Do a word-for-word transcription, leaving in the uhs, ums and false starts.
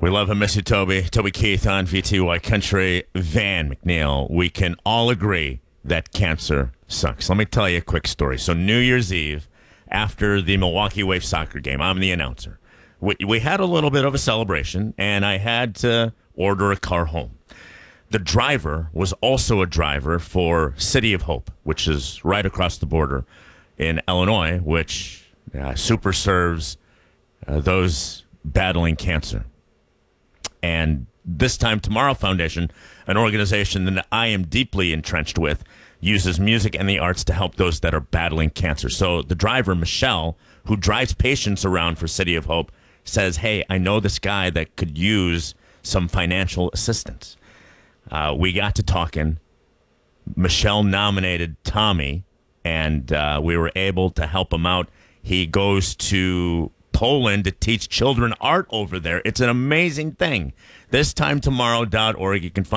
We love and miss you, Toby. Toby Keith on V T Y Country. Van McNeil. We can all agree that cancer sucks. Let me tell you a quick story. So New Year's Eve, after the Milwaukee Wave soccer game, I'm the announcer. We, we had a little bit of a celebration, and I had to order a car home. The driver was also a driver for City of Hope, which is right across the border in Illinois, which uh, super serves uh, those battling cancer. And this time, Tomorrow Foundation, an organization that I am deeply entrenched with, uses music and the arts to help those that are battling cancer. So the driver, Michelle, who drives patients around for City of Hope, says, hey, I know this guy that could use some financial assistance. Uh, we got to talking. Michelle nominated Tommy, and uh, we were able to help him out. He goes to Poland to teach children art over there. It's an amazing thing. This time tomorrow dot org. You can find